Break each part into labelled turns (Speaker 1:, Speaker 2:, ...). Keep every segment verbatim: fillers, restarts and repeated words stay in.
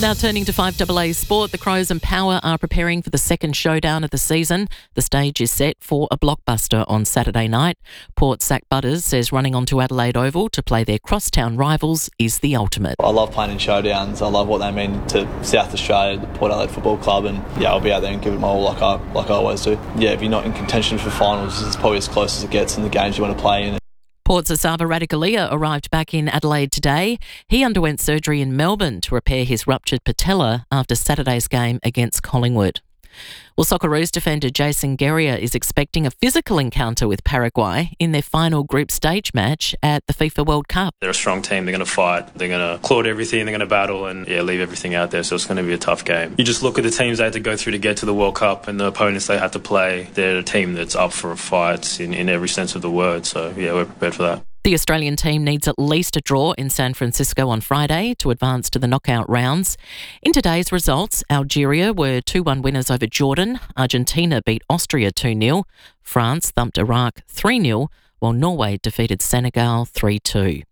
Speaker 1: Now turning to five A A sport, the Crows and Power are preparing for the second showdown of the season. The stage is set for a blockbuster on Saturday night. Port Zach Butters says running onto Adelaide Oval to play their crosstown rivals is the ultimate.
Speaker 2: I love playing in showdowns. I love what they mean to South Australia, the Port Adelaide Football Club, and yeah, I'll be out there and give it my all like I like I always do. Yeah, if you're not in contention for finals, it's probably as close as it gets in the games you want to play in.
Speaker 1: Port's Asava Radikalia arrived back in Adelaide today. He underwent surgery in Melbourne to repair his ruptured patella after Saturday's game against Collingwood. Well, Socceroos defender Jason Guerrier is expecting a physical encounter with Paraguay in their final group stage match at the FIFA World Cup.
Speaker 3: They're a strong team. They're going to fight. They're going to claw at everything. They're going to battle and yeah, leave everything out there. So it's going to be a tough game. You just look at the teams they had to go through to get to the World Cup and the opponents they had to play. They're a team that's up for a fight in, in every sense of the word. So yeah, we're prepared for that.
Speaker 1: The Australian team needs at least a draw in San Francisco on Friday to advance to the knockout rounds. In today's results, Algeria were two one winners over Jordan, Argentina beat Austria two nil, France thumped Iraq three nil, while Norway defeated Senegal three two.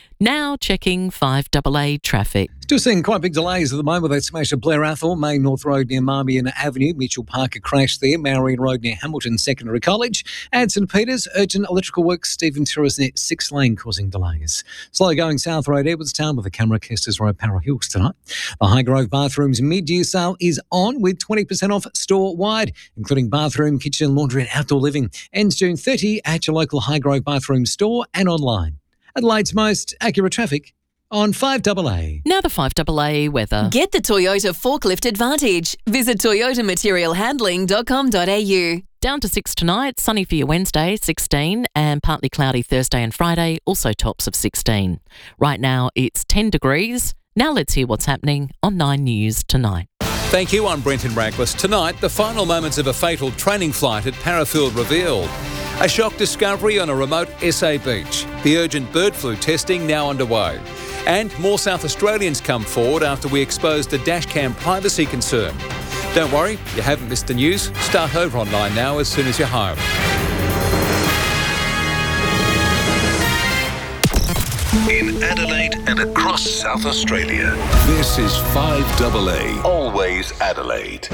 Speaker 1: Now checking five A A traffic.
Speaker 4: Still seeing quite big delays at the moment. That smash at Blair Athol, Main North Road near Marmion Avenue, Mitchell Parker crash there, Marion Road near Hamilton Secondary College, and St Peters, urgent electrical works, Stephen Terrace near six lane causing delays. Slow going South Road, Edwardstown with the camera, Kesters Road, Para Hills tonight. The Highgrove Bathrooms mid-year sale is on with twenty percent off store-wide, including bathroom, kitchen, laundry and outdoor living. Ends June thirtieth at your local Highgrove Bathroom store and online. Adelaide's most accurate traffic on five A A.
Speaker 1: Now the five A A weather.
Speaker 5: Get the Toyota Forklift Advantage. Visit toyota material handling dot com dot a u.
Speaker 1: Down to six tonight, sunny for your Wednesday, sixteen, and partly cloudy Thursday and Friday, also tops of sixteen. Right now it's ten degrees. Now let's hear what's happening on Nine News tonight.
Speaker 6: Thank you, I'm Brenton Raglis. Tonight, the final moments of a fatal training flight at Parafield revealed. A shock discovery on a remote S A beach. The urgent bird flu testing now underway. And more South Australians come forward after we exposed a dashcam privacy concern. Don't worry, you haven't missed the news. Start over on Nine now as soon as you're home.
Speaker 7: In Adelaide and across South Australia, this is five A A, always Adelaide.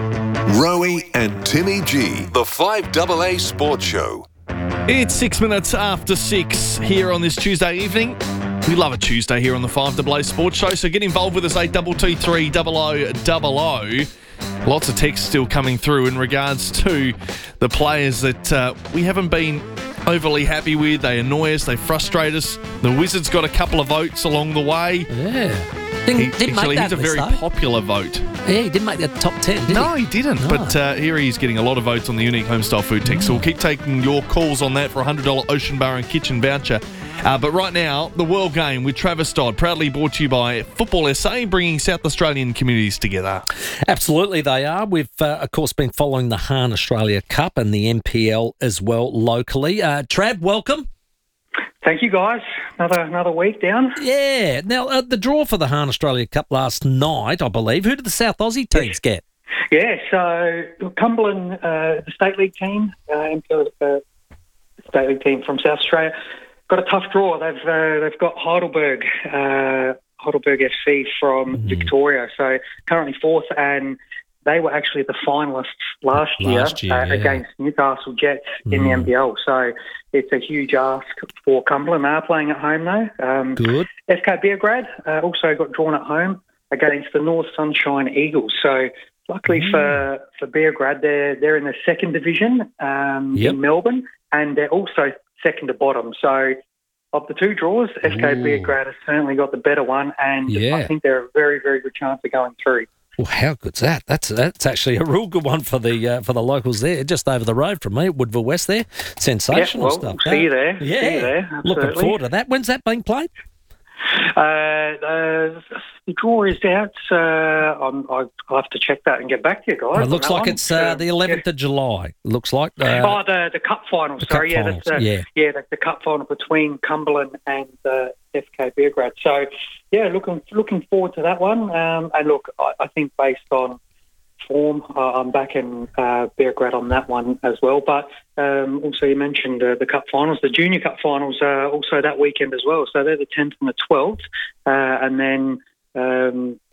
Speaker 7: Rowie and Timmy G, the five A A Sports Show.
Speaker 8: It's six minutes after six here on this Tuesday evening. We love a Tuesday here on the five A A Sports Show, so get involved with us, eight two two three double oh double oh. Lots of texts still coming through in regards to the players that uh, we haven't been overly happy with. They annoy us, they frustrate us. The Wizards got a couple of votes along the way.
Speaker 9: Yeah. Didn't,
Speaker 8: He,
Speaker 9: didn't
Speaker 8: actually,
Speaker 9: make that
Speaker 8: he's a
Speaker 9: list,
Speaker 8: very
Speaker 9: though.
Speaker 8: popular vote.
Speaker 9: Yeah, he didn't make the top ten, did
Speaker 8: no,
Speaker 9: he?
Speaker 8: he didn't.
Speaker 9: No.
Speaker 8: But uh, here he's getting a lot of votes on the unique homestyle food text. So we'll keep taking your calls on that for a one hundred dollars Ocean Bar and Kitchen voucher. Uh, but right now, the World Game with Travis Dodd, proudly brought to you by Football S A, bringing South Australian communities together.
Speaker 9: Absolutely, they are. We've, uh, of course, been following the Hahn Australia Cup and the N P L as well locally. Uh, Trav, welcome.
Speaker 10: Thank you, guys. Another another week down.
Speaker 9: Yeah. Now, uh, the draw for the Hahn Australia Cup last night, I believe. Who did the South Aussie teams get?
Speaker 10: Yeah, so Cumberland, uh, the State League team, uh, N P L, uh, State League team from South Australia, got a tough draw. They've uh, they've got Heidelberg, uh, Heidelberg F C from mm. Victoria, so currently fourth, and they were actually the finalists last,
Speaker 9: last year,
Speaker 10: year uh,
Speaker 9: yeah.
Speaker 10: against Newcastle Jets mm. in the N P L. So it's a huge ask for Cumberland. They are playing at home though. Um,
Speaker 9: Good.
Speaker 10: F K Beograd uh, also got drawn at home against the North Sunshine Eagles. So luckily mm. for for Beograd, they're they're in the second division um, yep. in Melbourne, and they're also second to bottom. So of the two draws, F K Beograd has certainly got the better one, and
Speaker 9: yeah.
Speaker 10: I think they're a very, very good chance of going through.
Speaker 9: Well, how good's that? That's that's actually a real good one for the uh, for the locals there, just over the road from me at Woodville West there. Sensational
Speaker 10: yeah, well,
Speaker 9: stuff.
Speaker 10: See you there.
Speaker 9: Yeah,
Speaker 10: see you there. Absolutely.
Speaker 9: Looking forward to that. When's that being played?
Speaker 10: Uh, uh, the draw is out. Uh, I'm, I'll have to check that and get back to you guys.
Speaker 9: Well, it looks like
Speaker 10: one.
Speaker 9: it's uh, the eleventh yeah. of July. Looks like. Uh,
Speaker 10: oh, the the cup final.
Speaker 9: The
Speaker 10: sorry,
Speaker 9: cup
Speaker 10: yeah,
Speaker 9: finals,
Speaker 10: that's, uh,
Speaker 9: yeah,
Speaker 10: yeah, the, the cup final between Cumberland and uh, F K Beograd. So, yeah, looking looking forward to that one. Um, and look, I, I think based on form, uh, I'm backing uh, Beograd on that one as well. But um, also, you mentioned uh, the cup finals, the junior cup finals, uh, also that weekend as well. So they're the tenth and the twelfth, uh, and then um,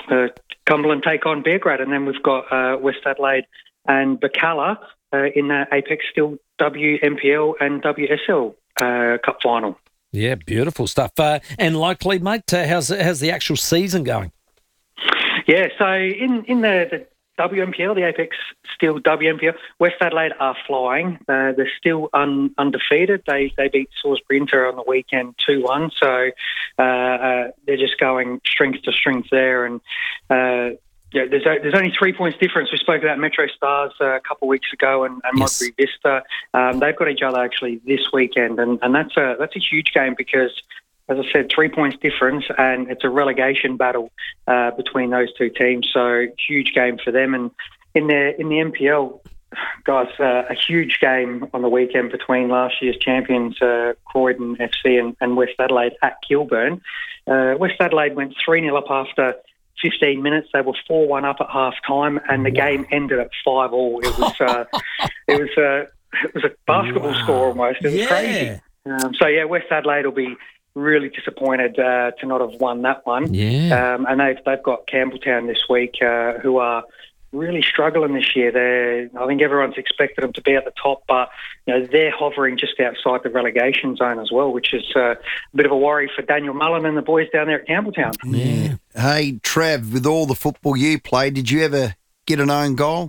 Speaker 10: uh, Cumberland take on Beargrad, and then we've got uh, West Adelaide and Bacala uh, in the Apex Steel W M P L and W S L uh, Cup final.
Speaker 9: Yeah, beautiful stuff. Uh, and locally, mate, uh, how's how's the actual season going?
Speaker 10: Yeah, so in in the, the W M P L, the Apex Steel W M P L, West Adelaide are flying. Uh, they're still un, undefeated. They they beat Salisbury Inter on the weekend two one, so uh, uh, they're just going strength to strength there. And uh, yeah, there's a, there's only three points difference. We spoke about Metro Stars uh, a couple of weeks ago and, and
Speaker 9: Yes.
Speaker 10: Modbury Vista. Um, they've got each other actually this weekend, and, and that's a that's a huge game because, as I said, three points difference, and it's a relegation battle uh, between those two teams. So huge game for them. And in the in the M P L, guys, uh, a huge game on the weekend between last year's champions uh, Croydon F C and, and West Adelaide at Kilburn. Uh, West Adelaide went three nil up after fifteen minutes. They were four one up at half time, and the game ended at five all. It was uh, it was uh, it was a basketball
Speaker 9: Wow.
Speaker 10: score almost. It was
Speaker 9: Yeah.
Speaker 10: crazy. Um, so yeah, West Adelaide will be really disappointed uh, to not have won that one.
Speaker 9: Yeah.
Speaker 10: Um, and they've they've got Campbelltown this week, uh, who are really struggling this year. They, I think everyone's expected them to be at the top, but you know they're hovering just outside the relegation zone as well, which is uh, a bit of a worry for Daniel Mullen and the boys down there at Campbelltown.
Speaker 9: Yeah.
Speaker 11: Hey, Trav, with all the football you played, did you ever get an own goal?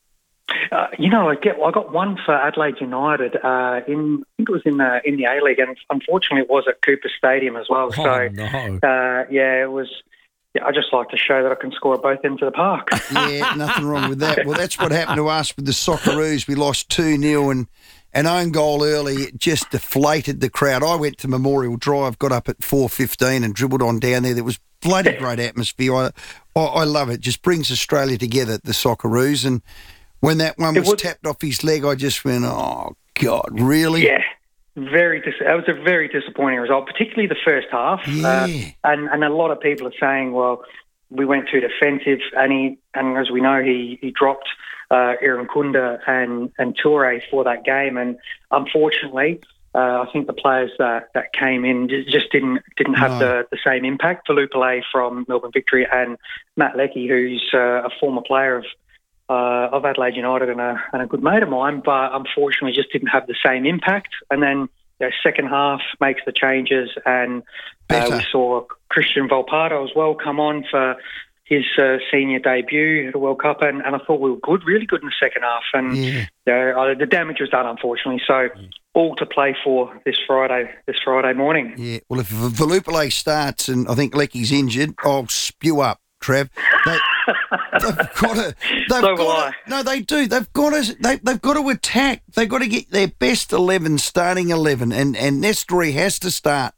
Speaker 10: Uh, you know, I get I got one for Adelaide United uh, in I think it was in the in the A League, and unfortunately it was at Cooper Stadium as well.
Speaker 9: Oh,
Speaker 10: so
Speaker 9: no.
Speaker 10: uh, yeah, it was. Yeah, I just like to show that I can score at both ends of the park.
Speaker 11: Yeah, nothing wrong with that. Well, that's what happened to us with the Socceroos. We lost two nil and an own goal early. It just deflated the crowd. I went to Memorial Drive, got up at four fifteen and dribbled on down there. There was bloody great atmosphere. I, I, I love it. It just brings Australia together, the Socceroos. And when that one was,
Speaker 10: was
Speaker 11: tapped off his leg, I just went, oh, God, really?
Speaker 10: Yeah, very. Dis- that was a very disappointing result, particularly the first half.
Speaker 11: Yeah.
Speaker 10: Uh, and and a lot of people are saying, well, we went too defensive, and he and as we know, he he dropped uh, Aaron Kunda and and Toure for that game, and unfortunately. Uh, I think the players that, that came in just didn't didn't have
Speaker 11: No.
Speaker 10: the, the same impact. Falupale from Melbourne Victory and Matt Leckie, who's uh, a former player of uh, of Adelaide United and a, and a good mate of mine, but unfortunately just didn't have the same impact. And then the second half makes the changes, and uh,
Speaker 11: Better.
Speaker 10: we saw Christian Volpato as well come on for his uh, senior debut at the World Cup, and, and I thought we were good, really good in the second half. And
Speaker 11: Yeah.
Speaker 10: uh, the damage was done, unfortunately. So all to play for this Friday, this Friday morning.
Speaker 11: Yeah, well, if Valupale starts and I think Leckie's injured, I'll spew up, Trev. They, they've got to. They've
Speaker 10: So will
Speaker 11: got
Speaker 10: I.
Speaker 11: to, no, they do. They've got to. They, they've got to attack. They've got to get their best eleven, starting eleven, and and Nestori has to start.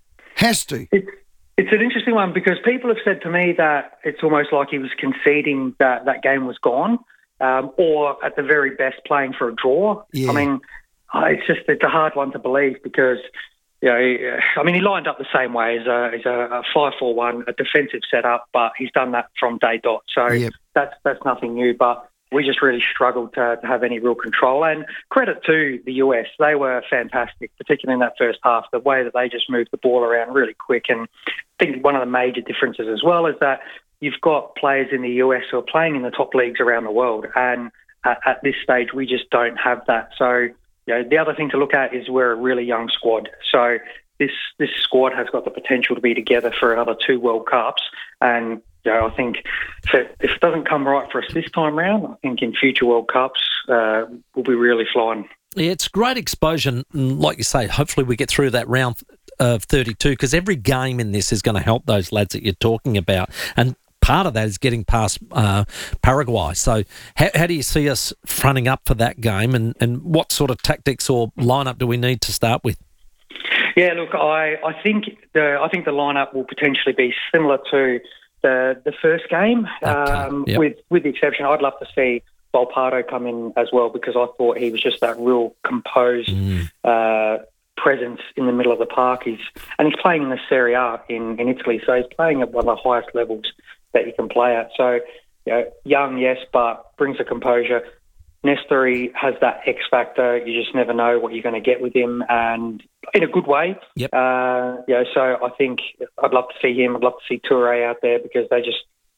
Speaker 11: Has to.
Speaker 10: It's, it's an interesting one because people have said to me that it's almost like he was conceding that that game was gone, um, or at the very best playing for a draw.
Speaker 11: Yeah.
Speaker 10: I mean, uh, it's just it's a hard one to believe because. You know, he- I mean, he lined up the same way as a, as a five four one, a defensive setup, but he's done that from day dot. So
Speaker 11: Yep.
Speaker 10: that's that's nothing new. But we just really struggled to, to have any real control. And credit to the U S, they were fantastic, particularly in that first half. The way that they just moved the ball around really quick. And I think one of the major differences as well is that you've got players in the U S who are playing in the top leagues around the world, and at, at this stage we just don't have that. So. You know, the other thing to look at is we're a really young squad. So this this squad has got the potential to be together for another two World Cups. And you know, I think if it, if it doesn't come right for us this time round, I think in future World Cups uh, we'll be really flying.
Speaker 9: Yeah, it's great exposure. And like you say, hopefully we get through that round of thirty-two because every game in this is going to help those lads that you're talking about. And part of that is getting past uh, Paraguay. So how, how do you see us fronting up for that game, and, and what sort of tactics or lineup do we need to start with?
Speaker 10: Yeah, look, I, I think the I think the lineup will potentially be similar to the the first game,
Speaker 9: Okay,
Speaker 10: um,
Speaker 9: yep.
Speaker 10: with with the exception I'd love to see Volpato come in as well because I thought he was just that real composed
Speaker 9: Mm.
Speaker 10: uh, presence in the middle of the park. He's and he's playing in the Serie A in, in Italy, so he's playing at one of the highest levels that you can play at. So, you know, young, yes, but brings a composure. Nestori has that X factor. You just never know what you're going to get with him, and in a good way.
Speaker 9: Yep.
Speaker 10: Uh, you know, so I think I'd love to see him. I'd love to see Toure out there because they just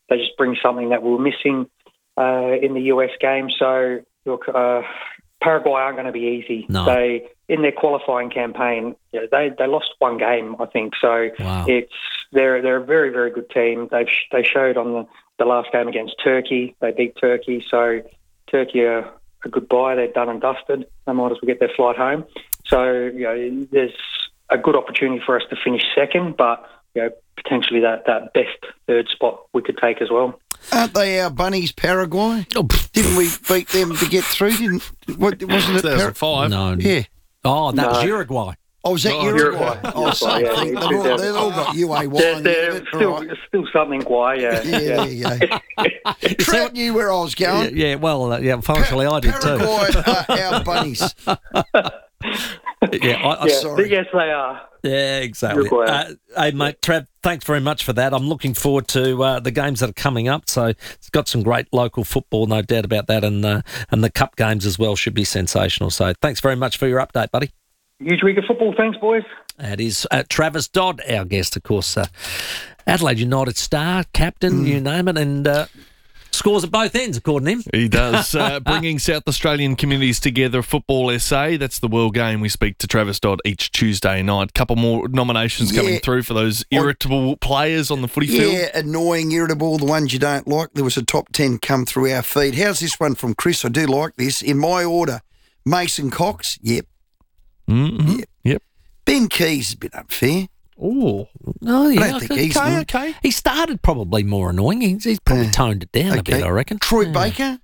Speaker 10: they just bring something that we were missing uh, in the U S game. So, look, uh, Paraguay aren't going to be easy.
Speaker 9: No.
Speaker 10: They in their qualifying campaign, you know, they they lost one game, I think. So
Speaker 9: Wow.
Speaker 10: it's they're they're a very very good team. They they showed on the, the last game against Turkey. They beat Turkey. So Turkey are a good buy. They're done and dusted. They might as well get their flight home. So you know, there's a good opportunity for us to finish second, but you know, potentially that, that best third spot we could take as well.
Speaker 11: Aren't they our bunnies, Paraguay?
Speaker 9: Oh,
Speaker 11: Didn't we beat them to get through? Didn't what, wasn't it?
Speaker 8: two thousand five.
Speaker 9: No.
Speaker 11: Yeah.
Speaker 9: Oh, that was
Speaker 10: No.
Speaker 9: Uruguay.
Speaker 11: Oh, was that
Speaker 10: Oh,
Speaker 11: Uruguay?
Speaker 10: Uruguay.
Speaker 11: Oh, same
Speaker 10: Yeah,
Speaker 11: thing.
Speaker 10: yeah,
Speaker 11: They've all, they've all got U A Y.
Speaker 10: They're,
Speaker 11: in
Speaker 10: they're
Speaker 11: it.
Speaker 10: still,
Speaker 11: All right.
Speaker 10: still something Guay, yeah.
Speaker 11: Yeah,
Speaker 10: yeah.
Speaker 11: there you go. Trout knew where I was
Speaker 9: Yeah,
Speaker 11: going.
Speaker 9: yeah, well, uh, yeah, unfortunately I did too.
Speaker 11: Paraguay are our bunnies.
Speaker 9: Yeah, I, I,
Speaker 10: Yeah,
Speaker 11: sorry.
Speaker 10: yes, they are.
Speaker 9: Yeah, exactly.
Speaker 10: Uruguay.
Speaker 9: Uh, hey, mate, Trav, thanks very much for that. I'm looking forward to uh, the games that are coming up. So it's got some great local football, no doubt about that, and uh, and the cup games as well should be sensational. So thanks very much for your update, buddy.
Speaker 10: Huge week of football. Thanks, boys.
Speaker 9: That is uh, Travis Dodd, our guest, of course. Uh, Adelaide United star, captain,
Speaker 11: Mm.
Speaker 9: you name it, and uh, scores at both ends, according to him.
Speaker 8: He does. Uh, bringing South Australian communities together, Football S A. That's the World Game. We speak to Travis Dodd each Tuesday night. Couple more nominations
Speaker 11: Yeah.
Speaker 8: coming through for those irritable players on the footy field.
Speaker 11: Yeah, annoying, irritable, the ones you don't like. There was a top ten come through our feed. How's this one from Chris? I do like this. In my order, Mason Cox, yep.
Speaker 8: Mm-hmm.
Speaker 11: Yep.
Speaker 8: Yep.
Speaker 11: Ben Keys, a bit unfair.
Speaker 8: Oh,
Speaker 9: Oh, yeah.
Speaker 11: I don't think
Speaker 9: okay,
Speaker 11: he's
Speaker 9: okay,
Speaker 11: good.
Speaker 9: okay. He started probably more annoying. He's, he's probably
Speaker 11: Yeah.
Speaker 9: toned it down a
Speaker 11: Okay.
Speaker 9: bit, I reckon.
Speaker 11: Troy
Speaker 9: Yeah.
Speaker 11: Baker,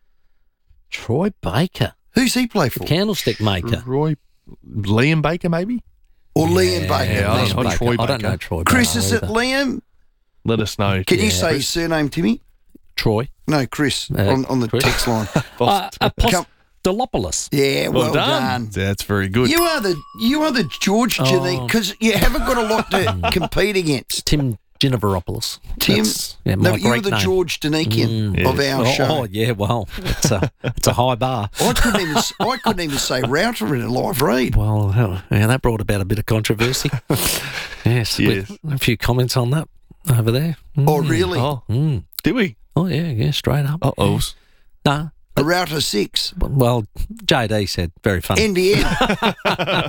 Speaker 9: Troy Baker,
Speaker 11: who's he play for?
Speaker 9: candlestick maker.
Speaker 8: Roy, Liam Baker, maybe?
Speaker 11: Or Liam Baker?
Speaker 8: Yeah, I
Speaker 9: Liam
Speaker 8: don't know,
Speaker 9: Baker.
Speaker 8: Troy
Speaker 9: I don't
Speaker 8: Baker.
Speaker 9: know Troy
Speaker 11: Chris,
Speaker 9: Baker
Speaker 11: is it
Speaker 9: either.
Speaker 11: Liam?
Speaker 8: Let us know.
Speaker 11: Can you
Speaker 9: Yeah.
Speaker 11: say his surname, Timmy?
Speaker 9: Troy.
Speaker 11: No, Chris,
Speaker 9: Uh,
Speaker 11: on, on the
Speaker 9: Chris.
Speaker 11: text line.
Speaker 9: Uh,
Speaker 11: Come-
Speaker 9: Apostolopoulos.
Speaker 11: Yeah, well, done.
Speaker 8: That's very good.
Speaker 11: You are the you are the George
Speaker 9: Oh.
Speaker 11: Janine because you haven't got a lot to compete against.
Speaker 9: Tim Ginniveropoulos.
Speaker 11: Tim,
Speaker 9: That's, yeah, my
Speaker 11: no, you're
Speaker 9: Greek
Speaker 11: the
Speaker 9: name.
Speaker 11: George Danikian
Speaker 9: Mm.
Speaker 11: of our
Speaker 9: oh,
Speaker 11: show.
Speaker 9: Oh, yeah, well, it's a, it's a high bar.
Speaker 11: I couldn't even I couldn't even say router in a live read.
Speaker 9: Well, hell, yeah, that brought about a bit of controversy. yes,
Speaker 8: Yes.
Speaker 9: with a few comments on that over there. Mm.
Speaker 11: Oh, really?
Speaker 8: Oh,
Speaker 9: Mm.
Speaker 8: did we?
Speaker 9: Oh, yeah, yeah, straight up.
Speaker 8: Uh-oh.
Speaker 9: No,
Speaker 11: A router six.
Speaker 9: well, J D said very funny.
Speaker 11: N D N.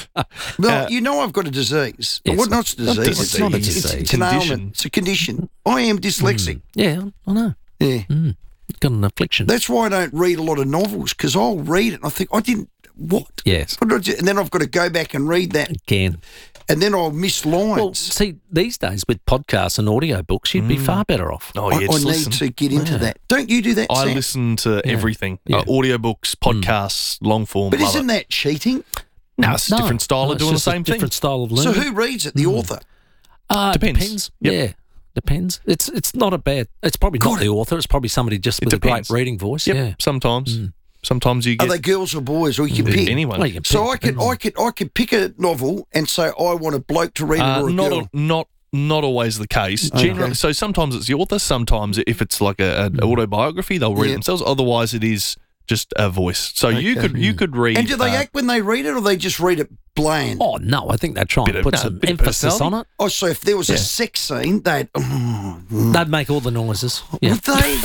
Speaker 11: Well, you know I've got a disease.
Speaker 9: Yes.
Speaker 11: Well, not a
Speaker 9: Not
Speaker 11: disease.
Speaker 9: it's not a
Speaker 11: It's,
Speaker 9: disease.
Speaker 11: it's an
Speaker 8: Condition.
Speaker 11: ailment. It's a condition. I am dyslexic.
Speaker 9: Yeah, I know.
Speaker 11: Yeah.
Speaker 9: Mm. Got an affliction.
Speaker 11: That's why I don't read a lot of novels because I'll read it and I think, I didn't, what?
Speaker 9: yes,
Speaker 11: What did I do? And then I've got to go back and read that
Speaker 9: again.
Speaker 11: and then I'll miss lines.
Speaker 9: Well, see, these days with podcasts and audiobooks, you'd be far better off.
Speaker 8: Oh,
Speaker 11: I,
Speaker 8: yeah,
Speaker 11: I
Speaker 8: just
Speaker 11: need
Speaker 8: listen.
Speaker 11: to get into
Speaker 9: Yeah.
Speaker 11: that. Don't you do that,
Speaker 8: I
Speaker 11: Sam?
Speaker 8: listen to
Speaker 9: Yeah.
Speaker 8: everything.
Speaker 9: Yeah.
Speaker 8: Uh, audiobooks, podcasts, long form.
Speaker 11: But
Speaker 8: love
Speaker 11: isn't
Speaker 8: it.
Speaker 11: that cheating?
Speaker 8: No, it's a different style
Speaker 9: no,
Speaker 8: of
Speaker 9: it's
Speaker 8: doing the
Speaker 9: just a
Speaker 8: same thing.
Speaker 9: different style of
Speaker 11: So
Speaker 9: learning.
Speaker 11: who reads it? The author?
Speaker 9: Uh,
Speaker 8: Depends.
Speaker 9: depends.
Speaker 8: Yep.
Speaker 9: Yeah, depends. It's it's not a bad. It's probably not
Speaker 11: God.
Speaker 9: the author. It's probably somebody just
Speaker 8: It
Speaker 9: with
Speaker 8: depends.
Speaker 9: a great reading voice.
Speaker 8: Yep,
Speaker 9: Yeah.
Speaker 8: sometimes. Sometimes you
Speaker 11: Are
Speaker 8: get
Speaker 11: they girls or boys? Or you can
Speaker 8: uh,
Speaker 11: pick.
Speaker 8: anyone.
Speaker 9: Well, you can
Speaker 11: So
Speaker 9: pick.
Speaker 11: I could, I could, I could pick a novel and say I want a bloke to read it
Speaker 8: Uh,
Speaker 11: or a
Speaker 8: not,
Speaker 11: girl.
Speaker 8: a, not not always the case.
Speaker 11: Okay.
Speaker 8: Generally, so sometimes it's the author. Sometimes if it's like a, an autobiography, they'll read it
Speaker 11: Yeah.
Speaker 8: themselves. Otherwise, it is just a voice. So you
Speaker 11: Okay.
Speaker 8: could you could read.
Speaker 11: And do they
Speaker 8: uh,
Speaker 11: act when they read it, or they just read it bland?
Speaker 9: Oh no, I think they try
Speaker 8: Bit
Speaker 9: and
Speaker 8: of-
Speaker 9: put
Speaker 8: no,
Speaker 9: some
Speaker 8: bit of
Speaker 9: emphasis on
Speaker 8: personality.
Speaker 9: it.
Speaker 11: Oh, so if there was a
Speaker 8: Yeah.
Speaker 11: sex scene, they'd. Oh,
Speaker 9: They'd make all the noises. Yeah.
Speaker 11: would they?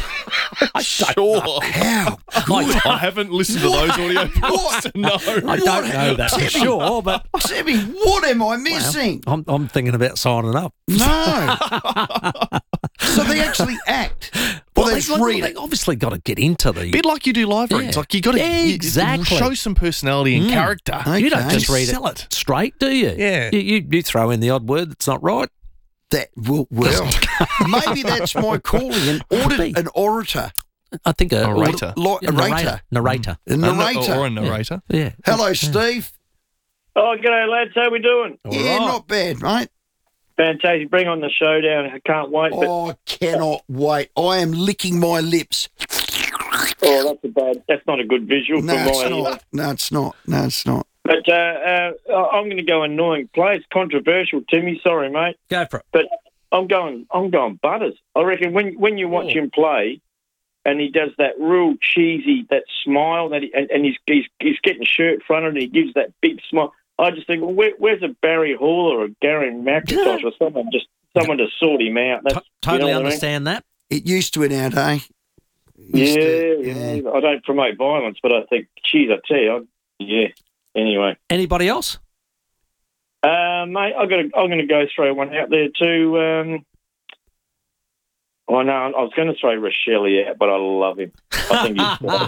Speaker 8: Sure.
Speaker 11: How?
Speaker 8: I haven't listened to those audio books.
Speaker 11: What?
Speaker 8: No.
Speaker 9: I don't know that for
Speaker 11: Timmy.
Speaker 9: sure, but
Speaker 11: Sammy, what am I missing?
Speaker 9: I'm I'm thinking about signing up.
Speaker 11: No. So they actually act. Well, they
Speaker 9: they've
Speaker 11: just read
Speaker 9: they
Speaker 11: it.
Speaker 9: obviously got to get into the.
Speaker 8: Bit like you do live
Speaker 9: Yeah.
Speaker 8: reads. Like you got to
Speaker 9: Exactly.
Speaker 8: show some personality and
Speaker 9: Mm.
Speaker 8: character.
Speaker 9: You don't
Speaker 11: Okay.
Speaker 9: just read
Speaker 8: Sell
Speaker 9: it
Speaker 8: it.
Speaker 9: straight, do you?
Speaker 8: Yeah.
Speaker 9: You, you you throw in the odd word that's not right.
Speaker 11: That well, well maybe that's my calling, an audit,
Speaker 9: be.
Speaker 11: an orator,
Speaker 9: I think a
Speaker 8: Orator.
Speaker 11: Lo-
Speaker 9: Yeah,
Speaker 11: a
Speaker 9: narrator.
Speaker 11: narrator.
Speaker 9: Narrator.
Speaker 11: a
Speaker 8: A na-
Speaker 11: narrator.
Speaker 8: or a narrator.
Speaker 9: Yeah.
Speaker 11: Hello, Steve.
Speaker 12: Oh, g'day, lads. How we doing?
Speaker 11: Yeah, not bad, mate.
Speaker 12: Fantastic. Bring on the showdown. I can't wait. But,
Speaker 11: Oh, I cannot wait. I am licking my lips.
Speaker 12: oh, that's a bad. That's not a good visual
Speaker 11: No,
Speaker 12: for
Speaker 11: it's
Speaker 12: my.
Speaker 11: not. No, it's not. No, it's not.
Speaker 12: But uh, uh, I'm going to go annoying play. It's controversial, Timmy. Sorry, mate.
Speaker 9: Go for it.
Speaker 12: But I'm going. I'm going Butters. I reckon when when you watch
Speaker 9: Oh.
Speaker 12: him play, and he does that real cheesy that smile that he, and, and he's, he's he's getting shirt fronted and he gives that big smile. I just think, well, where, where's a Barry Hall or a Gary McIntosh or someone just someone to sort him out? That's,
Speaker 9: T- totally
Speaker 12: you know what I mean?
Speaker 9: understand that.
Speaker 11: It used to in our day.
Speaker 12: Yeah,
Speaker 11: to,
Speaker 12: yeah, yeah. I don't promote violence, but I think, geez, I tell you, I, yeah. Anyway.
Speaker 9: Anybody else?
Speaker 12: Uh, mate, I got. I'm going to go throw one out there too. Um, oh no, I was going to throw Rochelle out, but I love him. I think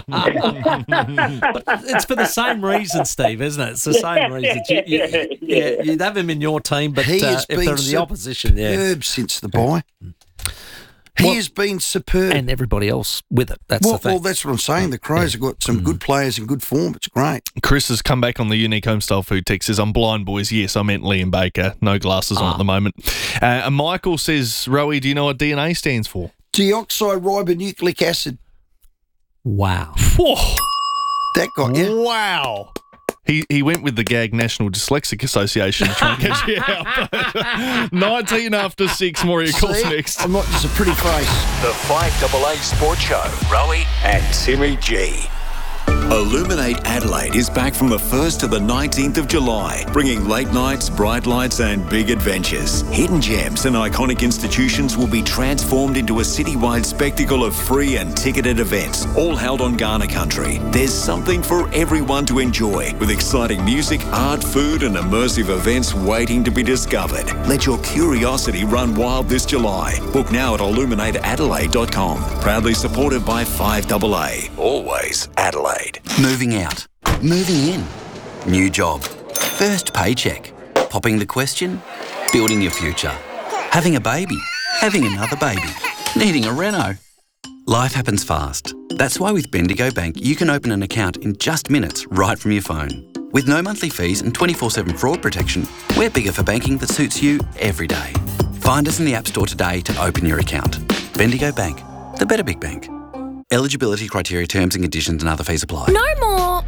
Speaker 12: he's.
Speaker 9: It's for the same reason, Steve, isn't it? It's the same reason. You, you, yeah, yeah, you'd have him in your team, but
Speaker 11: he
Speaker 9: uh,
Speaker 11: has
Speaker 9: if
Speaker 11: been
Speaker 9: they're in the opposition, yeah,
Speaker 11: superb since the bye. He
Speaker 9: well,
Speaker 11: has been superb.
Speaker 9: And everybody else with it. That's
Speaker 11: well,
Speaker 9: the thing.
Speaker 11: Well, that's what I'm saying. The Crows have got some good players in good form. It's great.
Speaker 8: Chris has come back on the Unique Homestyle Food Tech, says, I'm blind, boys. Yes, I meant Liam Baker. No glasses ah. on at the moment. Uh, and Michael says, Rowie, do you know what D N A stands for?
Speaker 11: Deoxyribonucleic acid.
Speaker 9: Wow.
Speaker 11: Whoa. That got you.
Speaker 8: Wow. He he went with the Gag National Dyslexic Association to try and get you out. nineteen after six, more of your calls next.
Speaker 11: I'm not just a pretty face.
Speaker 7: The five double A Sports Show. Rowie and Timmy G. Illuminate Adelaide is back from the first to the nineteenth of July, bringing late nights, bright lights and big adventures. Hidden gems and iconic institutions will be transformed into a citywide spectacle of free and ticketed events, all held on Kaurna country. There's something for everyone to enjoy, with exciting music, art, food and immersive events waiting to be discovered. Let your curiosity run wild this July. Book now at illuminate adelaide dot com. Proudly supported by five double A. Always Adelaide.
Speaker 13: Moving out. Moving in. New job. First paycheck. Popping the question. Building your future. Having a baby. Having another baby. Needing a reno. Life happens fast. That's why with Bendigo Bank, you can open an account in just minutes right from your phone. With no monthly fees and twenty-four seven fraud protection, we're bigger for banking that suits you every day. Find us in the App Store today to open your account. Bendigo Bank. The better big bank. Eligibility criteria, terms and conditions and other fees apply.
Speaker 14: No more.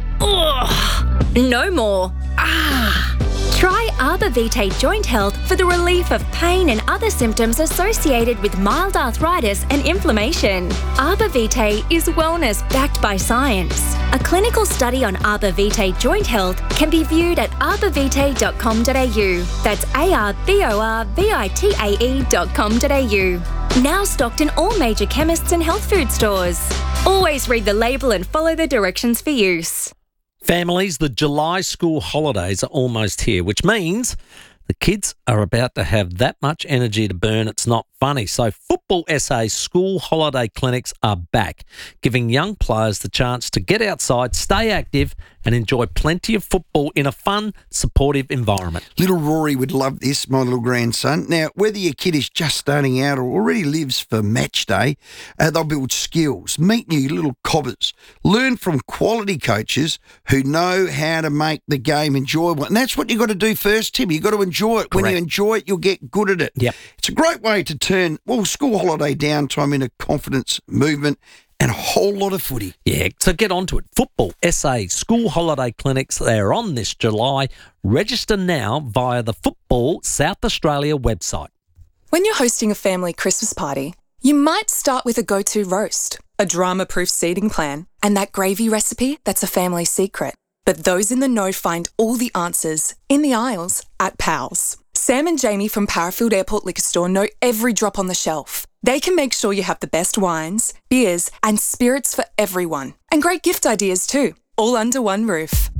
Speaker 14: Ugh. No more. Ah. Try Arbor Vitae Joint Health for the relief of pain and other symptoms associated with mild arthritis and inflammation. Arbor Vitae is wellness backed by science. A clinical study on Arbor Vitae Joint Health can be viewed at arbor vitae dot com dot a u. That's A R B O R V I T A E dot com dot a u. Now stocked in all major chemists and health food stores. Always read the label and follow the directions for use.
Speaker 9: Families, the July school holidays are almost here, which means the kids are about to have that much energy to burn. It's not funny. So Football S A's school holiday clinics are back, giving young players the chance to get outside, stay active and enjoy plenty of football in a fun, supportive environment.
Speaker 11: Little Rory would love this, my little grandson. Now, whether your kid is just starting out or already lives for match day, uh, they'll build skills, meet new little cobbers, learn from quality coaches who know how to make the game enjoyable. And that's what you've got to do first, Tim. You've got to enjoy it. When
Speaker 9: Correct.
Speaker 11: you enjoy it, you'll get good at it.
Speaker 9: Yep.
Speaker 11: It's a great way to turn, well, school holiday downtime into confidence, movement, and a whole lot of footy.
Speaker 9: Yeah, so get on to it. Football S A school holiday clinics, they're on this July. Register now via the Football South Australia website.
Speaker 15: When you're hosting a family Christmas party, you might start with a go-to roast, a drama-proof seating plan, and that gravy recipe that's a family secret. But those in the know find all the answers in the aisles at Pals. Sam and Jamie from Parafield Airport Liquor Store know every drop on the shelf. They can make sure you have the best wines, beers, and spirits for everyone. And great gift ideas too, all under one roof.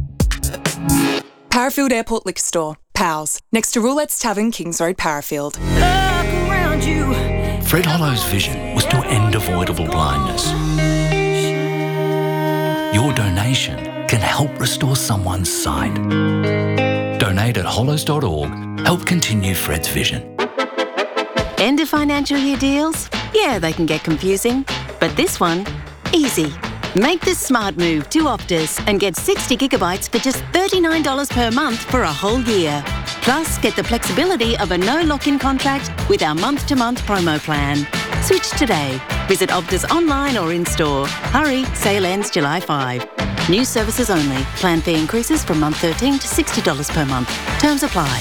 Speaker 15: Parafield Airport Liquor Store, Pals, next to Roulette's Tavern, Kings Road, Parafield.
Speaker 16: Look around you. Fred Hollow's vision was to end avoidable blindness. Your donation can help restore someone's sight. Donate at hollows dot org. Help continue Fred's vision.
Speaker 17: End of financial year deals? Yeah, they can get confusing. But this one, easy. Make the smart move to Optus and get sixty gigabytes for just thirty-nine dollars per month for a whole year. Plus, get the flexibility of a no lock-in contract with our month-to-month promo plan. Switch today. Visit Optus online or in-store. Hurry, sale ends July fifth. New services only. Plan fee increases from month thirteen to sixty dollars per month. Terms apply.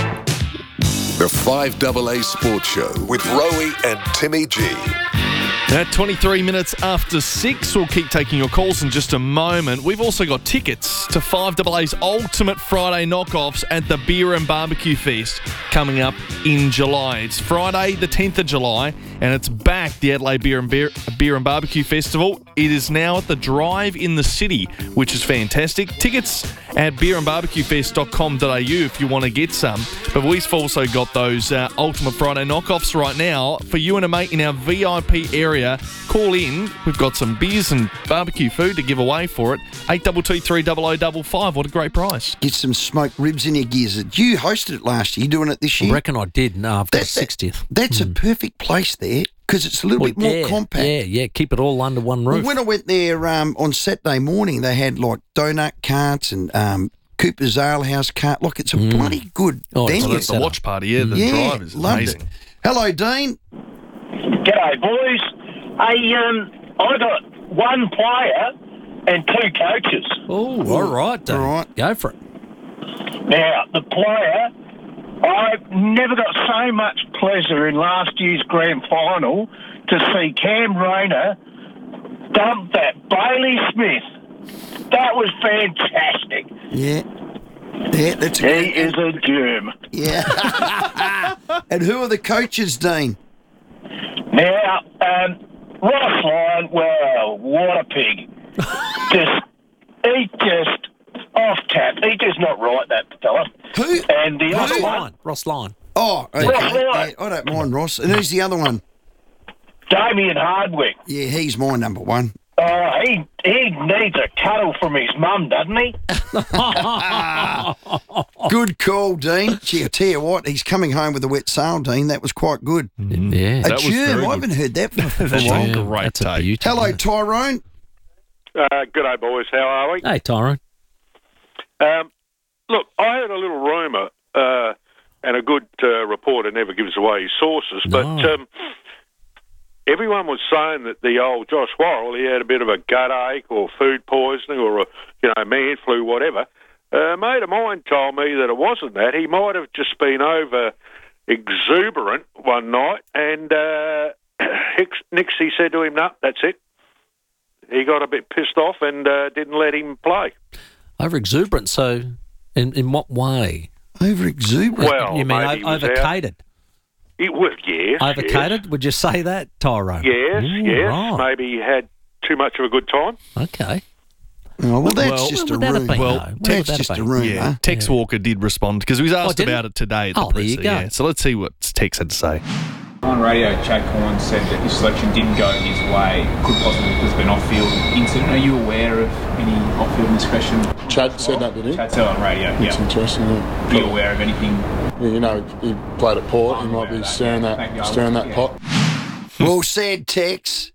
Speaker 7: The five double A Sports Show with Rowie and Timmy G.
Speaker 8: At twenty-three minutes after six, we'll keep taking your calls in just a moment. We've also got tickets to five A A's Ultimate Friday Knockoffs at the Beer and Barbecue Fest coming up in July. It's Friday the tenth of July and it's back, the Adelaide Beer and, Beer, Beer and Barbecue Festival. It is now at the Drive in the City, which is fantastic. Tickets at beer and barbecue fest dot com dot a u if you want to get some. But we've also got those uh, Ultimate Friday Knockoffs right now for you and a mate in our V I P area. Call in. We've got some beers and barbecue food to give away for it. eight two two three zero zero five five. What a great price.
Speaker 11: Get some smoked ribs in your gears. You hosted it last year. You doing it this year?
Speaker 9: I reckon I did. No, I've got
Speaker 11: That-
Speaker 9: a sixtieth.
Speaker 11: That's
Speaker 9: Mm.
Speaker 11: a perfect place there because it's a little
Speaker 9: Well,
Speaker 11: bit more
Speaker 9: yeah,
Speaker 11: compact.
Speaker 9: Yeah, yeah. Keep it all under one
Speaker 11: Well,
Speaker 9: roof.
Speaker 11: when I went there um, on Saturday morning, they had like donut carts and um, Cooper's Ale House cart. Look, it's a bloody good
Speaker 8: Oh,
Speaker 11: venue.
Speaker 8: it's that's the watch party, yeah. The drive is
Speaker 11: loved
Speaker 8: amazing.
Speaker 11: it. Hello, Dean.
Speaker 18: G'day, boys. Hey, um, I got one player and two coaches.
Speaker 9: Oh, all right, Dave.
Speaker 11: All right.
Speaker 9: Go for it.
Speaker 18: Now, the player, I've never got so much pleasure in last year's grand final to see Cam Rayner dump that Bailey Smith. That was fantastic.
Speaker 11: Yeah. Yeah, that's a
Speaker 18: He is a germ.
Speaker 11: Yeah. And who are the coaches, Dean?
Speaker 18: Now, um, Ross Lyon, well, what a pig. just, he just off tap. He just not right, that fella.
Speaker 11: Who?
Speaker 18: And the
Speaker 9: Ross
Speaker 18: other
Speaker 9: Lyon.
Speaker 18: one,
Speaker 9: Ross Lyon.
Speaker 11: Oh, okay.
Speaker 18: Ross Lyon.
Speaker 11: Yeah, I don't mind Ross. And who's the other one?
Speaker 18: Damien Hardwick.
Speaker 11: Yeah, he's my number one.
Speaker 18: Oh, he he needs a cuddle from his mum, doesn't he?
Speaker 11: Good call, Dean. Gee, I tell you what, he's coming home with a wet sail, Dean. That was quite good.
Speaker 9: Yeah.
Speaker 11: A
Speaker 8: That was
Speaker 11: germ.
Speaker 8: very
Speaker 11: I
Speaker 8: good.
Speaker 11: haven't heard that for, for a
Speaker 8: That's
Speaker 11: while.
Speaker 8: a great
Speaker 9: That's a
Speaker 8: take.
Speaker 9: beauty.
Speaker 11: Hello, Tyrone.
Speaker 19: Uh, g'day, boys. How are we?
Speaker 9: Hey, Tyrone.
Speaker 19: Um, look, I heard a little rumour, uh, and a good uh, reporter never gives away his sources, but
Speaker 9: No.
Speaker 19: um, everyone was saying that the old Josh Worrell, he had a bit of a gut ache or food poisoning or, a, you know, man flu, whatever. Uh, a mate of mine told me that it wasn't that. He might have just been over exuberant one night, and uh, Hicks, Nixie said to him, no, that's it. He got a bit pissed off and uh, didn't let him play.
Speaker 9: Over exuberant. So, in in what way?
Speaker 11: Over exuberant.
Speaker 19: Well,
Speaker 9: you mean
Speaker 19: maybe he
Speaker 9: o-
Speaker 19: was out-
Speaker 9: overcated?
Speaker 19: It was, yes.
Speaker 9: Overcated? Would you say that, Tyrone?
Speaker 19: Yes,
Speaker 9: Ooh,
Speaker 19: yes.
Speaker 9: Right.
Speaker 19: Maybe he had too much of a good time.
Speaker 9: Okay.
Speaker 11: Oh, well, that's
Speaker 8: Well,
Speaker 11: just
Speaker 9: where
Speaker 11: a
Speaker 9: would that have
Speaker 11: rumour.
Speaker 9: been,
Speaker 8: Well,
Speaker 9: though? Where would
Speaker 11: That's
Speaker 9: that have
Speaker 11: just a
Speaker 9: been?
Speaker 11: rumour.
Speaker 8: Yeah, Tex Walker did respond because he was asked
Speaker 9: did he?
Speaker 8: about it today at the
Speaker 9: Oh, there you
Speaker 8: presser.
Speaker 9: go.
Speaker 8: Yeah. So let's see what Tex had to say.
Speaker 20: On radio, Chad Corn said that his selection didn't go his way. Could possibly because of an off-field incident. Are you aware of any off-field indiscretion?
Speaker 21: Chad said that, did he?
Speaker 20: Chad said on radio,
Speaker 21: That's
Speaker 20: yeah.
Speaker 21: interesting. Yeah.
Speaker 20: Are you aware of anything?
Speaker 21: Yeah, you know, he played at Port. He might be stirring that, stirring that pot.
Speaker 11: Well said, Tex.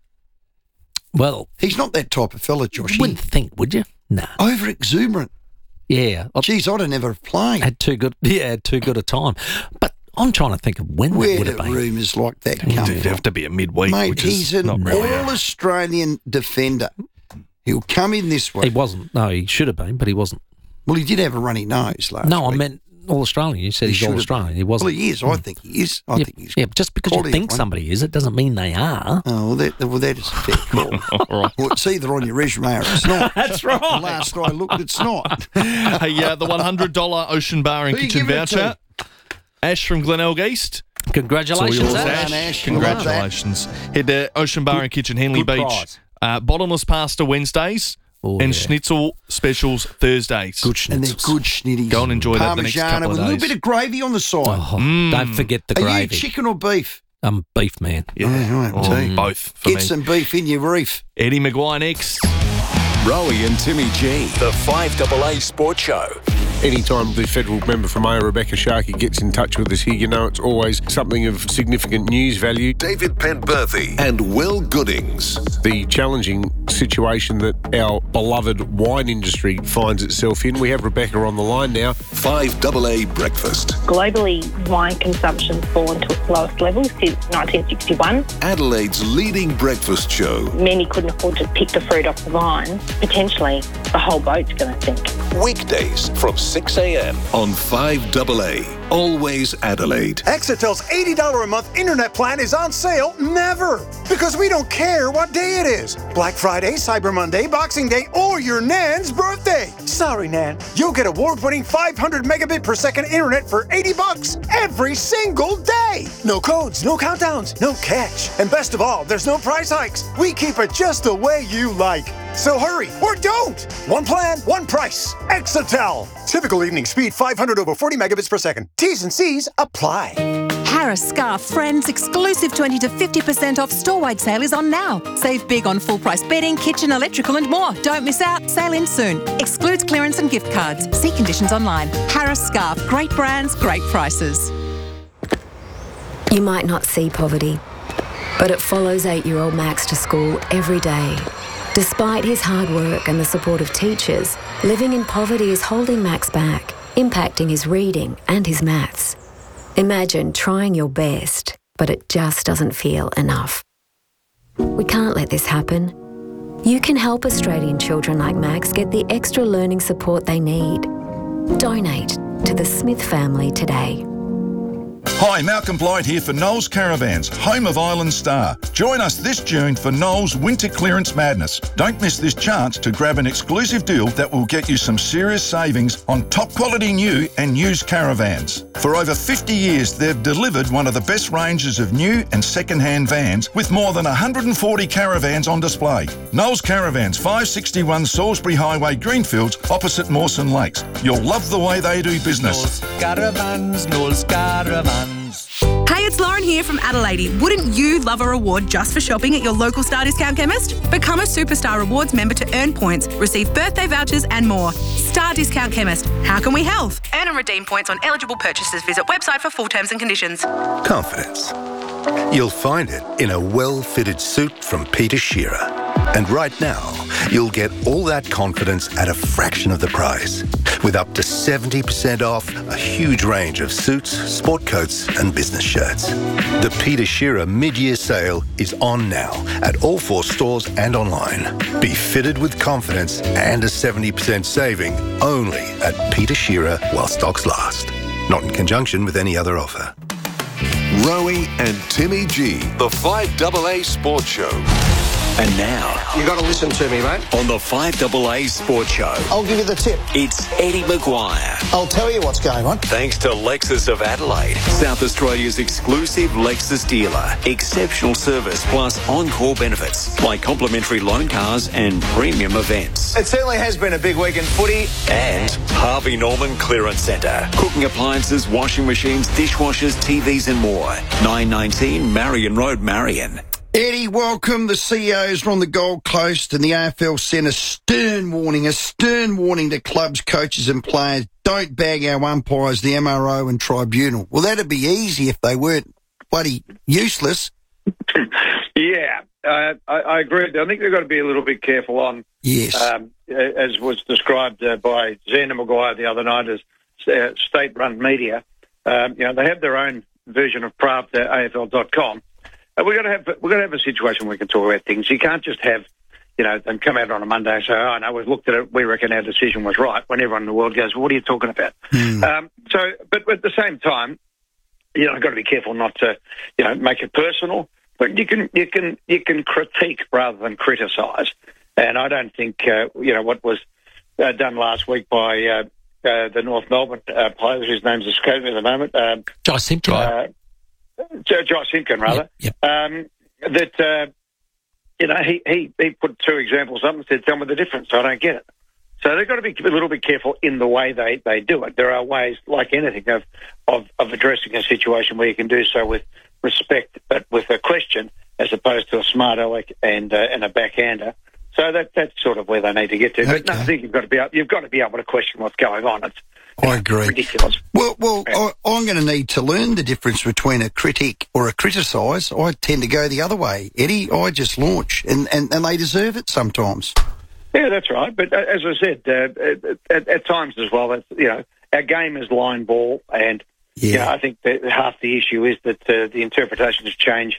Speaker 9: Well,
Speaker 11: He's not that type of fella, Josh.
Speaker 9: you wouldn't think, would you? Nah.
Speaker 11: Over exuberant.
Speaker 9: Yeah. I
Speaker 11: Geez, I'd have never played.
Speaker 9: had too good. Yeah, had too good a time. But I'm trying to think of when that
Speaker 11: Where
Speaker 9: would
Speaker 11: do
Speaker 9: have been.
Speaker 11: rumours like that
Speaker 8: It'd
Speaker 11: come
Speaker 8: have
Speaker 11: from?
Speaker 8: to be a midweek,
Speaker 11: Mate,
Speaker 8: which
Speaker 11: he's
Speaker 8: is
Speaker 11: an
Speaker 8: not really.
Speaker 11: all-Australian defender. He'll come in this
Speaker 9: He
Speaker 11: way.
Speaker 9: wasn't. No, he should have been, but he wasn't.
Speaker 11: Well, he did have a runny nose last
Speaker 9: No, I
Speaker 11: week.
Speaker 9: meant all Australian. You said
Speaker 11: He
Speaker 9: he's
Speaker 11: should
Speaker 9: all
Speaker 11: have
Speaker 9: Australian. He
Speaker 11: Well,
Speaker 9: wasn't.
Speaker 11: he is. I think he is. I
Speaker 9: yeah,
Speaker 11: think he's.
Speaker 9: yeah, just because you
Speaker 11: quality
Speaker 9: think
Speaker 11: one.
Speaker 9: somebody is, it doesn't mean they are.
Speaker 11: Oh, well, that, well, that is a fair call.
Speaker 8: All right.
Speaker 11: Well, it's either on your resume or it's not.
Speaker 9: That's right.
Speaker 11: Last I looked, it's not.
Speaker 8: Hey, uh, the one hundred dollars Ocean Bar and
Speaker 11: Who you
Speaker 8: Kitchen
Speaker 11: giving it
Speaker 8: voucher. Ash from Glenelg East.
Speaker 9: Congratulations,
Speaker 8: It's all yours,
Speaker 9: Ash.
Speaker 11: Well done, Ash.
Speaker 8: Congratulations. Head to Ocean Bar and Kitchen, Henley
Speaker 9: good
Speaker 8: Beach.
Speaker 9: prize.
Speaker 8: Uh, bottomless pasta Wednesdays
Speaker 9: Oh,
Speaker 8: and
Speaker 9: yeah.
Speaker 8: schnitzel specials Thursdays.
Speaker 9: Good
Speaker 11: And they're
Speaker 9: schnitzels.
Speaker 11: good schnitties.
Speaker 8: Go and enjoy that the next
Speaker 11: Parmigiana
Speaker 8: couple of
Speaker 11: with a little
Speaker 8: days.
Speaker 11: bit of gravy on the side.
Speaker 9: Oh,
Speaker 8: Mm.
Speaker 9: Don't forget the
Speaker 11: Are
Speaker 9: gravy.
Speaker 11: you chicken or beef?
Speaker 9: I'm beef man.
Speaker 8: Yeah.
Speaker 11: Oh, right,
Speaker 8: Oh,
Speaker 11: too.
Speaker 8: both for
Speaker 11: Get
Speaker 8: me.
Speaker 11: some beef in your reef.
Speaker 8: Eddie Maguire next.
Speaker 7: Rowie and Timmy G, the five A A Sports Show.
Speaker 22: Anytime the federal member for Mayor, Rebecca Sharkey, gets in touch with us here, you know it's always something of significant news value.
Speaker 7: David Penberthy and Will Goodings.
Speaker 22: The challenging situation that our beloved wine industry finds itself in. We have Rebecca on the line now.
Speaker 7: five A A Breakfast.
Speaker 23: Globally, wine consumption's fallen to its lowest level since nineteen sixty-one.
Speaker 7: Adelaide's leading breakfast show.
Speaker 23: Many couldn't afford to pick the fruit off the vine. Potentially, the whole boat's going to sink.
Speaker 7: Weekdays from six a.m. on five A A. Always Adelaide.
Speaker 2: Exitel's eighty dollars a month internet plan is on sale never. Because we don't care what day it is. Black Friday, Cyber Monday, Boxing Day, or your Nan's birthday. Sorry, Nan. You'll get award-winning five hundred megabit per second internet for eighty bucks every single day. No codes, no countdowns, no catch. And best of all, there's no price hikes. We keep it just the way you like. So hurry, or don't. One plan, one price. Exitel. Typical evening speed five hundred over forty megabits per second. T's and C's apply.
Speaker 3: Harris Scarf Friends exclusive twenty to fifty percent off store-wide sale is on now. Save big on full-price bedding, kitchen, electrical and more. Don't miss out. Sale ends soon. Excludes clearance and gift cards. See conditions online. Harris Scarf. Great brands, great prices.
Speaker 4: You might not see poverty, but it follows eight-year-old Max to school every day. Despite his hard work and the support of teachers, living in poverty is holding Max back, impacting his reading and his maths. Imagine trying your best, but it just doesn't feel enough. We can't let this happen. You can help Australian children like Max get the extra learning support they need. Donate to the Smith family today.
Speaker 24: Hi, Malcolm Blight here for Knowles Caravans, home of Island Star. Join us this June for Knowles Winter Clearance Madness. Don't miss this chance to grab an exclusive deal that will get you some serious savings on top quality new and used caravans. For over fifty years, they've delivered one of the best ranges of new and second-hand vans with more than one hundred forty caravans on display. Knowles Caravans, five sixty-one Salisbury Highway, Greenfields, opposite Mawson Lakes. You'll love the way they do business.
Speaker 25: Knowles Caravans, Knowles Caravans.
Speaker 26: Hey, it's Lauren here from Adelaide. Wouldn't you love a reward just for shopping at your local Star Discount chemist? Become a Superstar Rewards member to earn points, receive birthday vouchers and more. Star Discount Chemist. How can we help? Earn and redeem points on eligible purchases. Visit website for full terms and conditions.
Speaker 27: Confidence. You'll find it in a well-fitted suit from Peter Shearer. And right now, you'll get all that confidence at a fraction of the price. With up to seventy percent off a huge range of suits, sport coats and business shirts. The Peter Shearer mid-year sale is on now at all four stores and online. Be fitted with confidence and a seventy percent saving only at Peter Shearer while stocks last. Not in conjunction with any other offer.
Speaker 7: Rowie and Timmy G, the five A A Sports Show.
Speaker 28: And now,
Speaker 29: you got to listen to me, mate.
Speaker 28: On the five A A Sports Show,
Speaker 29: I'll give you the tip.
Speaker 28: It's Eddie Maguire.
Speaker 29: I'll tell you what's going on.
Speaker 28: Thanks to Lexus of Adelaide, South Australia's exclusive Lexus dealer. Exceptional service plus encore benefits like complimentary loan cars and premium events.
Speaker 29: It certainly has been a big week in footy.
Speaker 28: And Harvey Norman Clearance Centre. Cooking appliances, washing machines, dishwashers, T Vs and more. nine nineteen Marion Road, Marion.
Speaker 11: Eddie, welcome. The C E Os are on the Gold Coast and the A F L sent a stern warning, a stern warning to clubs, coaches and players. Don't bag our umpires, the M R O and tribunal. Well, that'd be easy if they weren't bloody useless.
Speaker 12: Yeah, uh, I, I agree. I think they've got to be a little bit careful on,
Speaker 11: yes,
Speaker 12: um, as was described uh, by Xander Maguire the other night as uh, state-run media. Um, you know, they have their own version of Pravda, A F L dot com. We're going to have we're going to have a situation where we can talk about things. You can't just have, you know, them come out on a Monday and say, "Oh no, we've looked at it. We reckon our decision was right." When everyone in the world goes, well, "What are you talking about?" Mm. Um, so, but at the same time, you know, I've got to be careful not to, you know, make it personal. But you can you can you can critique rather than criticise. And I don't think uh, you know what was uh, done last week by uh, uh, the North Melbourne uh, players, whose names escape me at the moment. Um,
Speaker 9: Josh Simpkin.
Speaker 12: Uh, Josh Simpkin, rather,
Speaker 9: yep, yep.
Speaker 12: Um, that, uh, you know, he, he, he put two examples up and said, tell me the difference. I don't get it. So they've got to be a little bit careful in the way they, they do it. There are ways, like anything, of, of, of addressing a situation where you can do so with respect, but with a question, as opposed to a smart aleck and, uh, and a backhander. So that that's sort of where they need to get to.
Speaker 11: Okay.
Speaker 12: But no, I think you've got to be you've got to be able to question what's going on. It's
Speaker 11: I agree.
Speaker 12: ridiculous.
Speaker 11: Well, well, I, I'm going to need to learn the difference between a critic or a criticise. I tend to go the other way, Eddie. I just launch, and, and, and they deserve it sometimes.
Speaker 12: Yeah, that's right. But uh, as I said, uh, at, at times as well, that's, you know, our game is line ball, and yeah. you know, I think that half the issue is that uh, the interpretations change, you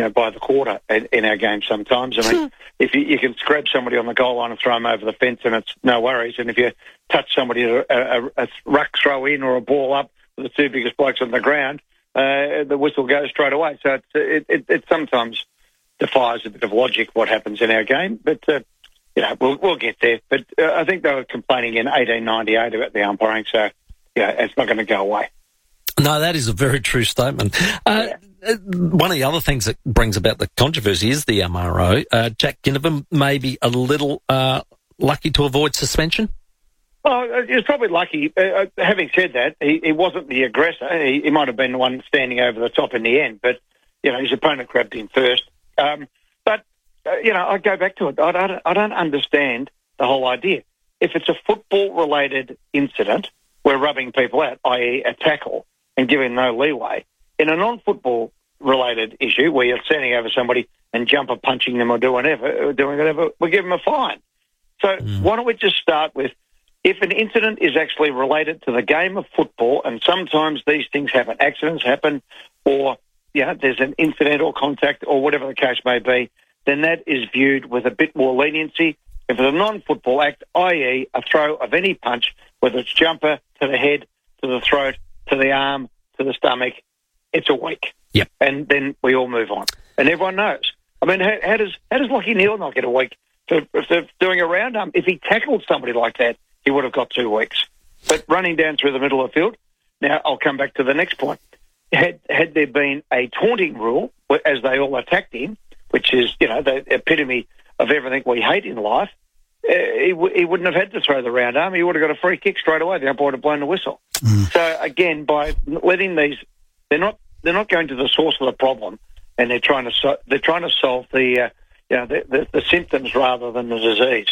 Speaker 12: you know, by the quarter in, in our game sometimes. I mean, if you, you can grab somebody on the goal line and throw them over the fence, and it's no worries. And if you touch somebody, a, a, a ruck throw in or a ball up with the two biggest blokes on the ground, uh, the whistle goes straight away. So it's, it, it, it sometimes defies a bit of logic what happens in our game, but uh, you know, we'll we'll get there. But uh, I think they were complaining in eighteen ninety-eight about the umpiring, so yeah, it's not going to go away.
Speaker 9: No, that is a very true statement. Uh, yeah. One of the other things that brings about the controversy is the M R O. Uh, Jack Ginnivan may be a little uh, lucky to avoid suspension.
Speaker 12: Well, he was probably lucky. Uh, having said that, he, he wasn't the aggressor. He, he might have been the one standing over the top in the end, but you know, his opponent grabbed him first. Um, but uh, you know, I go back to it. I don't, I don't understand the whole idea. If it's a football-related incident, we're rubbing people out, that is, a tackle, and giving no leeway. In a non-football related issue where you're standing over somebody and jumper punching them or doing whatever, or doing whatever, we give them a fine. So mm. why don't we just start with, if an incident is actually related to the game of football, and sometimes these things happen, accidents happen, or you know, there's an incidental contact or whatever the case may be, then that is viewed with a bit more leniency. If it's a non-football act, that is a throw of any punch, whether it's jumper to the head, to the throat, to the arm, to the stomach, it's a week.
Speaker 9: Yep.
Speaker 12: And then we all move on. And everyone knows. I mean, how, how does how does Lachie Neale not get a week for, for doing a round arm? If he tackled somebody like that, he would have got two weeks. But running down through the middle of the field, now I'll come back to the next point. Had had there been a taunting rule, as they all attacked him, which is, you know, the epitome of everything we hate in life, uh, he, w- he wouldn't have had to throw the round arm. He would have got a free kick straight away. The umpire would have blown the whistle. Mm. So again, by letting these, they're not they're not going to the source of the problem, and they're trying to so, they're trying to solve the uh, you know the, the, the symptoms rather than the disease.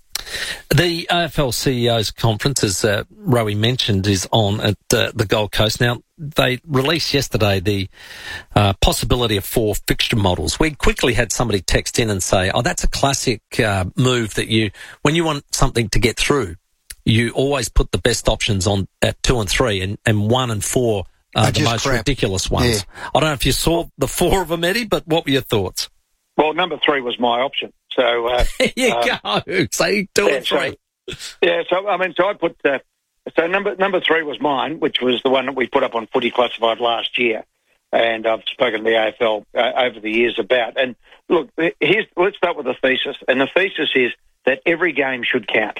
Speaker 9: The A F L C E Os conference, as uh, Rowie mentioned, is on at uh, the Gold Coast. Now, they released yesterday the uh, possibility of four fixture models. We quickly had somebody text in and say, oh, that's a classic uh, move that you, when you want something to get through, you always put the best options on at two and three, and, and one and four are the most crap. ridiculous ones. Yeah. I don't know if you saw the four of them, Eddie, but what were your thoughts?
Speaker 12: Well, number three was my option. So uh,
Speaker 9: there you uh, go. Say two
Speaker 12: yeah,
Speaker 9: and three.
Speaker 12: So, yeah. So I mean, so I put uh, so number number three was mine, which was the one that we put up on Footy Classified last year, and I've spoken to the A F L uh, over the years about. And look, here's let's start with the thesis, and the thesis is that every game should count.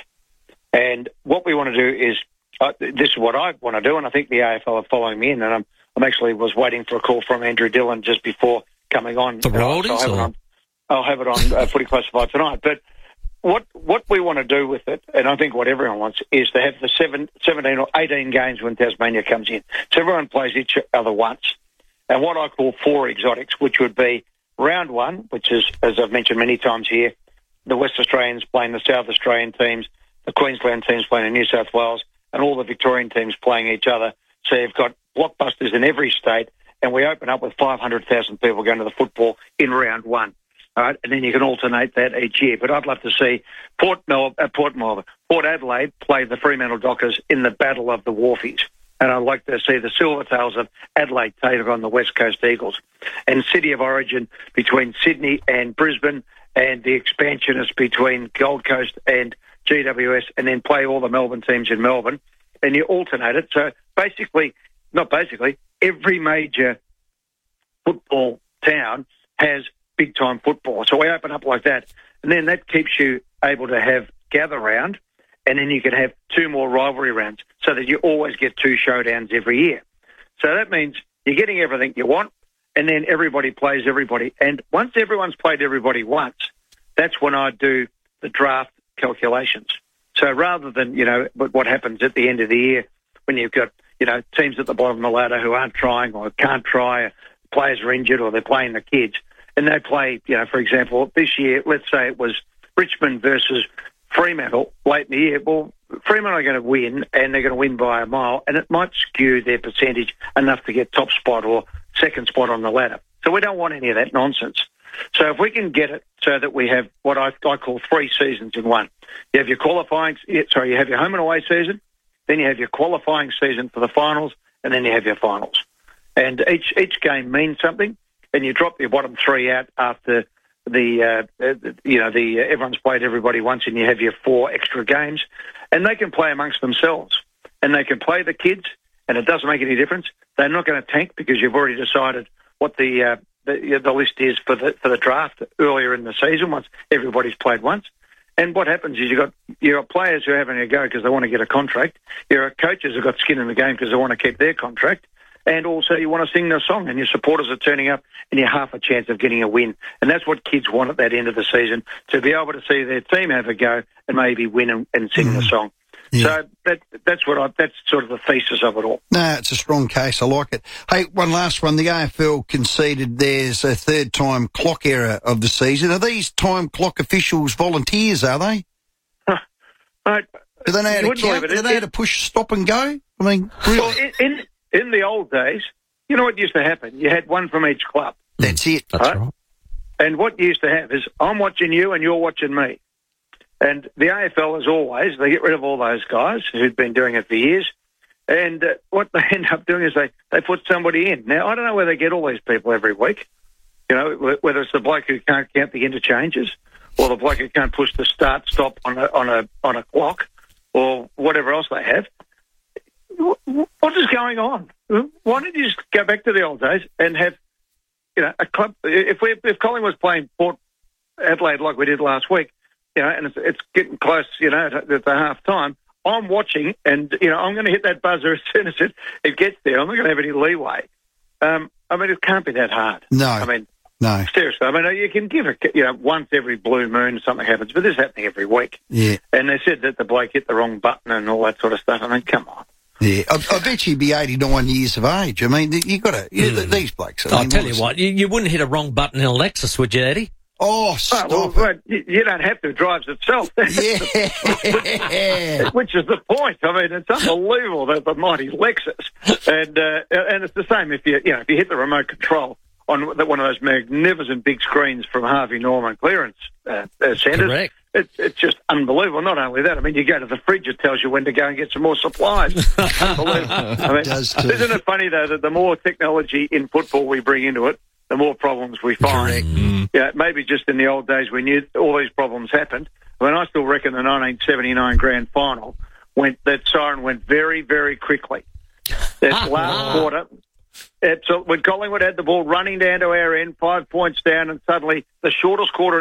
Speaker 12: And what we want to do is uh, this is what I want to do, and I think the A F L are following me in. And I'm I'm actually was waiting for a call from Andrew Dillon just before coming on.
Speaker 9: The Roadies,
Speaker 12: so or? I'll have it on uh, Footy Classified tonight. But what what we want to do with it, and I think what everyone wants, is to have the seven, seventeen or eighteen games when Tasmania comes in. So everyone plays each other once. And what I call four exotics, which would be round one, which is, as I've mentioned many times here, the West Australians playing the South Australian teams, the Queensland teams playing the New South Wales, and all the Victorian teams playing each other. So you've got blockbusters in every state, and we open up with five hundred thousand people going to the football in round one. All right, and then you can alternate that each year. But I'd love to see Port Mel- uh, Port Melbourne, Port Adelaide play the Fremantle Dockers in the Battle of the Wharfies. And I'd like to see the Silvertails of Adelaide take on the West Coast Eagles. And City of Origin between Sydney and Brisbane, and the expansionists between Gold Coast and G W S, and then play all the Melbourne teams in Melbourne. And you alternate it. So basically, not basically, every major football town has big-time football. So we open up like that, and then that keeps you able to have gather round, and then you can have two more rivalry rounds so that you always get two showdowns every year. So that means you're getting everything you want, and then everybody plays everybody. And once everyone's played everybody once, that's when I do the draft calculations. So rather than, you know, what happens at the end of the year when you've got, you know, teams at the bottom of the ladder who aren't trying or can't try, players are injured or they're playing the kids, and they play, you know, for example, this year, let's say it was Richmond versus Fremantle late in the year. Well, Fremantle are going to win, and they're going to win by a mile, and it might skew their percentage enough to get top spot or second spot on the ladder. So we don't want any of that nonsense. So if we can get it so that we have what I, I call three seasons in one. You have your qualifying, sorry, you have your home and away season, then you have your qualifying season for the finals, and then you have your finals. And each each game means something. and you drop your bottom three out after the, uh, uh, you know, the uh, everyone's played everybody once, and you have your four extra games, and they can play amongst themselves, and they can play the kids, and it doesn't make any difference. They're not going to tank because you've already decided what the, uh, the the list is for the for the draft earlier in the season once everybody's played once. And what happens is you've got, you've got players who are having a go because they want to get a contract. Your coaches have got skin in the game because they want to keep their contract. And also you want to sing their song, and your supporters are turning up, and you're half a chance of getting a win. And that's what kids want at that end of the season, to be able to see their team have a go and maybe win and, and sing mm. the song. Yeah. So that, that's what I, that's sort of the thesis of it all.
Speaker 11: No, it's a strong case. I like it. Hey, one last one. The A F L conceded there's a third time clock error of the season. Are these time clock officials volunteers, are they?
Speaker 12: Huh. Uh,
Speaker 11: Do they know how to count? Do they know how to push stop and go? I mean, really?
Speaker 12: Well, in, in, in the old days, you know what used to happen? You had one from each club.
Speaker 11: That's it.
Speaker 9: That's right. right.
Speaker 12: And what you used to have is, I'm watching you and you're watching me. And the A F L, as always, they get rid of all those guys who've been doing it for years. And uh, what they end up doing is they, they put somebody in. Now, I don't know where they get all these people every week. You know, whether it's the bloke who can't count the interchanges, or the bloke who can't push the start stop on a on a on a clock, or whatever else they have. What is going on? Why don't you just go back to the old days and have, you know, a club? If we if Collingwood was playing Port Adelaide like we did last week, you know, and it's, it's getting close, you know, at the half time, I'm watching, and, you know, I'm going to hit that buzzer as soon as it, it gets there. I'm not going to have any leeway. Um, I mean, it can't be that hard.
Speaker 11: No.
Speaker 12: I mean,
Speaker 11: no.
Speaker 12: Seriously. I mean, you can give it, you know, once every blue moon something happens, but this is happening every week.
Speaker 11: Yeah.
Speaker 12: And they said that the bloke hit the wrong button and all that sort of stuff. I mean, come on.
Speaker 11: Yeah, I, I bet you'd be eighty-nine years of age. I mean, you got to, you, mm. these blokes. I mean,
Speaker 9: I'll tell you what, you, you wouldn't hit a wrong button in a Lexus, would you, Eddie?
Speaker 11: Oh, stop
Speaker 12: oh, well, well, you, you don't have to. It drives itself.
Speaker 11: Yeah.
Speaker 12: Which is the point. I mean, it's unbelievable that the mighty Lexus. And uh, and it's the same if you, you know, if you hit the remote control on one of those magnificent big screens from Harvey Norman clearance uh, uh, centres.
Speaker 9: Correct.
Speaker 12: It, it's just unbelievable. Not only that, I mean, you go to the fridge, it tells you when to go and get some more supplies. Unbelievable. I mean,
Speaker 11: it does too.
Speaker 12: Isn't it funny, though, that the more technology in football we bring into it, the more problems we find.
Speaker 11: Mm.
Speaker 12: Yeah, maybe just in the old days we knew all these problems happened. I mean, I still reckon the nineteen seventy-nine grand final went, that siren went very, very quickly. That last quarter, it's, when Collingwood had the ball running down to our end, five points down, and suddenly the shortest quarter